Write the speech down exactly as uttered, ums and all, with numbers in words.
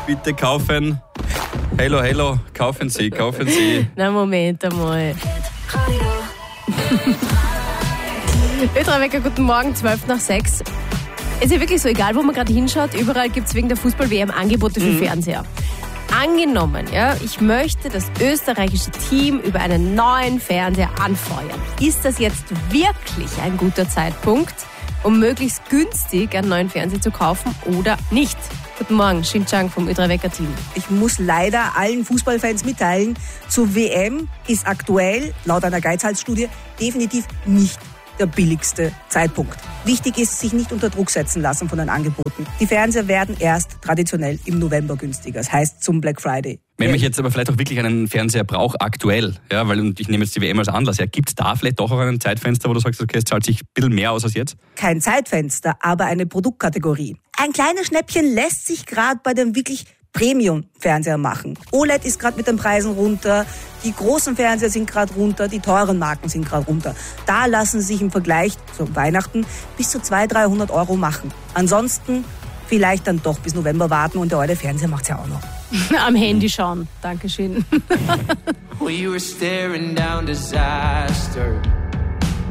bitte kaufen. Hello, hello, kaufen Sie, kaufen Sie. Na, Moment einmal. Petra Wecker, guten Morgen, zwölf nach sechs. Es ist ja wirklich so, egal wo man gerade hinschaut, überall gibt es wegen der Fußball-W M Angebote für mhm. Fernseher. Angenommen, ja, ich möchte das österreichische Team über einen neuen Fernseher anfeuern. Ist das jetzt wirklich ein guter Zeitpunkt, um möglichst günstig einen neuen Fernseher zu kaufen oder nicht? Guten Morgen, Xinjiang vom Ö drei Wecker Team. Ich muss leider allen Fußballfans mitteilen, zur W M ist aktuell, laut einer Geizhals-Studie, definitiv nicht der billigste Zeitpunkt. Wichtig ist, sich nicht unter Druck setzen lassen von den Angeboten. Die Fernseher werden erst traditionell im November günstiger, das heißt zum Black Friday. Wenn ich jetzt aber vielleicht auch wirklich einen Fernseher brauche, aktuell, ja, weil ich nehme jetzt die W M als Anlass, ja, gibt es da vielleicht doch auch ein Zeitfenster, wo du sagst, okay, es zahlt sich ein bisschen mehr aus als jetzt? Kein Zeitfenster, aber eine Produktkategorie. Ein kleines Schnäppchen lässt sich gerade bei dem wirklich Premium-Fernseher machen. O L E D ist gerade mit den Preisen runter, die großen Fernseher sind gerade runter, die teuren Marken sind gerade runter. Da lassen sich im Vergleich zu Weihnachten bis zu zweihundert, dreihundert Euro machen. Ansonsten vielleicht dann doch bis November warten und der alte Fernseher macht's ja auch noch. Am Handy schauen. Dankeschön. We were staring down disaster.